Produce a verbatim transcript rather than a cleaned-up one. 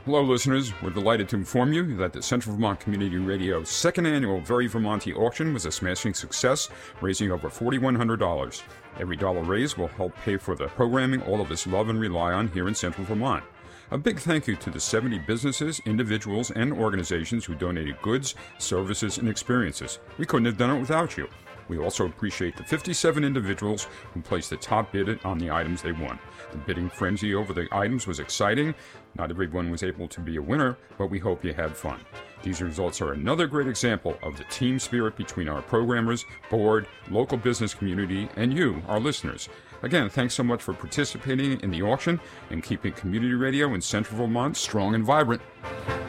Hello, listeners. We're delighted to inform you that the Central Vermont Community Radio's second annual Very Vermonty auction was a smashing success, raising over four thousand one hundred dollars. Every dollar raised will help pay for the programming all of us love and rely on here in Central Vermont. A big thank you to the seventy businesses, individuals, and organizations who donated goods, services, and experiences. We couldn't have done it without you. We also appreciate the fifty-seven individuals who placed the top bid on the items they won. The bidding frenzy over the items was exciting. Not everyone was able to be a winner, but we hope you had fun. These results are another great example of the team spirit between our programmers, board, local business community, and you, our listeners. Again, thanks so much for participating in the auction and keeping community radio in Central Vermont strong and vibrant.